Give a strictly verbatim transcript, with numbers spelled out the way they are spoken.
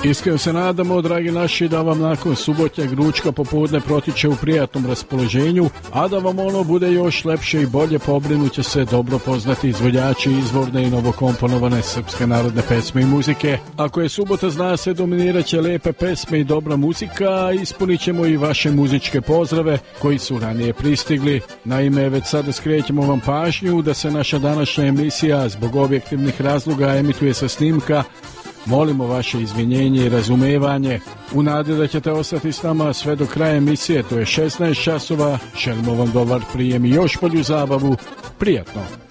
Iskreno se nadamo, dragi naši, da vam nakon subotnjeg ručka popodne protiče u prijatnom raspoloženju, a da vam ono bude još lepše i bolje, pobrinuće se dobro poznati izvođači izvorne i novokomponovane srpske narodne pesme i muzike. Ako je subota, zna se, dominirat će lepe pesme i dobra muzika, a ispunit ćemo i vaše muzičke pozdrave koji su ranije pristigli. Naime, već sada skrećemo vam pažnju da se naša današnja emisija zbog objektivnih razloga emituje sa snimka. Molimo vaše izvinjenje i razumevanje. U nadi da ćete ostati s nama sve do kraja emisije, to je šesnaest časova. Želimo vam dobar prijem i još bolju zabavu. Prijatno!